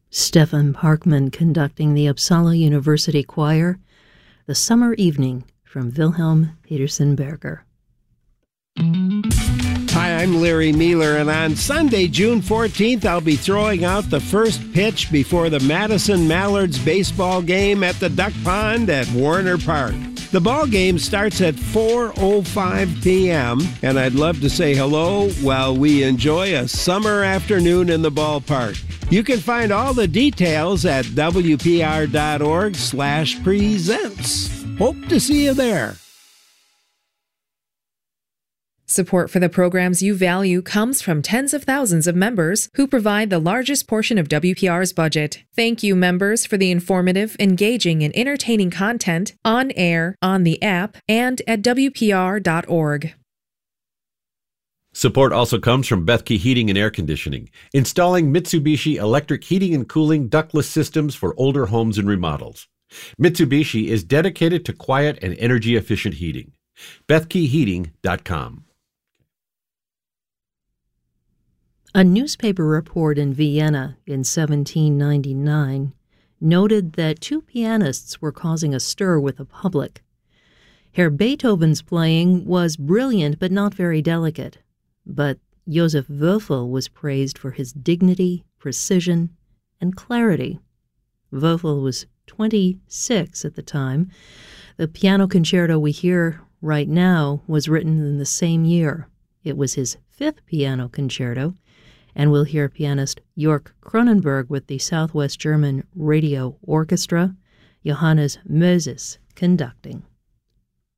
Stefan Parkman conducting the Uppsala University Choir, The Summer Evening from Wilhelm Petersen Berger. Hi, I'm Larry Mealer, and on Sunday, June 14th, I'll be throwing out the first pitch before the Madison Mallards baseball game at the Duck Pond at Warner Park. The ball game starts at 4:05 p.m., and I'd love to say hello while we enjoy a summer afternoon in the ballpark. You can find all the details at wpr.org/presents. Hope to see you there. Support for the programs you value comes from tens of thousands of members who provide the largest portion of WPR's budget. Thank you, members, for the informative, engaging, and entertaining content on air, on the app, and at WPR.org. Support also comes from Bethke Heating and Air Conditioning, installing Mitsubishi electric heating and cooling ductless systems for older homes and remodels. Mitsubishi is dedicated to quiet and energy-efficient heating. BethkeHeating.com. A newspaper report in Vienna in 1799 noted that two pianists were causing a stir with the public. Herr Beethoven's playing was brilliant but not very delicate, but Joseph Wölfel was praised for his dignity, precision, and clarity. Wölfel was 26 at the time. The piano concerto we hear right now was written in the same year. It was his fifth piano concerto, and we'll hear pianist Jörg Cronenberg with the Southwest German Radio Orchestra, Johannes Moses conducting.